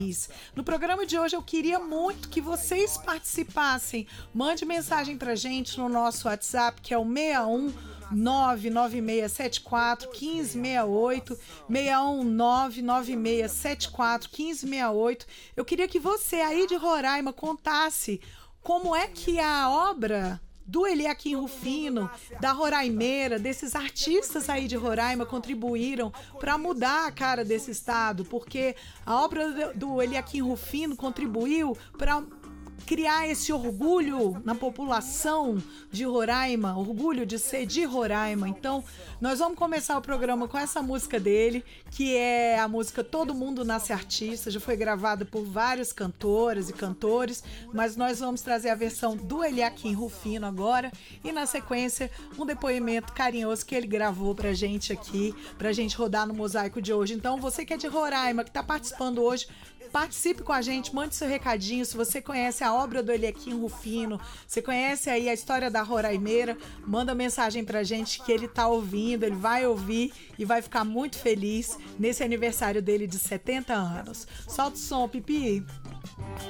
No programa de hoje eu queria muito que vocês participassem. Mande mensagem pra gente no nosso WhatsApp, que é o 61 99674 1568, 61 99674 1568. Eu queria que você aí de Roraima contasse como é que a obra do Eliaquim Rufino, da Roraimeira, desses artistas aí de Roraima contribuíram para mudar a cara desse estado, porque a obra do Eliaquim Rufino contribuiu para criar esse orgulho na população de Roraima, orgulho de ser de Roraima. Então, nós vamos começar o programa com essa música dele, que é a música Todo Mundo Nasce Artista, já foi gravada por vários cantoras e cantores, mas nós vamos trazer a versão do Eliaquim Rufino agora, e na sequência, um depoimento carinhoso que ele gravou pra gente aqui, pra gente rodar no Mosaico de hoje. Então, você que é de Roraima, que tá participando hoje, participe com a gente, mande seu recadinho. Se você conhece a obra do Eliaquim Rufino, você conhece aí a história da Roraimeira, manda mensagem pra gente que ele tá ouvindo, ele vai ouvir e vai ficar muito feliz nesse aniversário dele de 70 anos. Solta o som, Pipi!